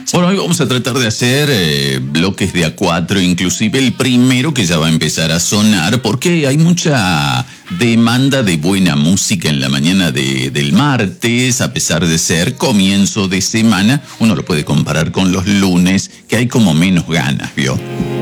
Bueno, hoy vamos a tratar de hacer bloques de A4, inclusive el primero que ya va a empezar a sonar, porque hay mucha demanda de buena música en la mañana del martes, a pesar de ser comienzo de semana. Uno lo puede comparar con los lunes, que hay como menos ganas, ¿vio?